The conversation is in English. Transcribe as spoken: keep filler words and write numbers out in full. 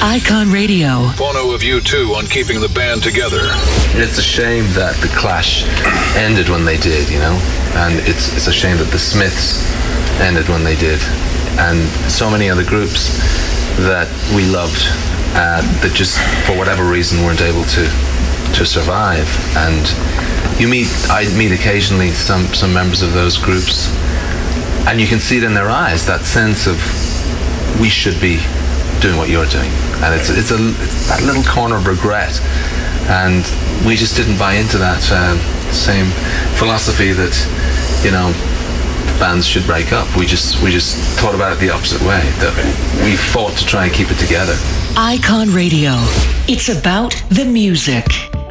Icon Radio. Bono of U two on keeping the band together. It's a shame that the Clash ended when they did, you know, and it's it's a shame that the Smiths ended when they did, and so many other groups that we loved uh, that just for whatever reason weren't able to to survive. And you meet, I meet occasionally some some members of those groups, and you can see it in their eyes, that sense of we should be doing what you're doing, and it's it's a it's that little corner of regret, and we just didn't buy into that uh, same philosophy that, you know, bands should break up. We just we just thought about it the opposite way, that we fought to try and keep it together. Icon Radio. It's about the music.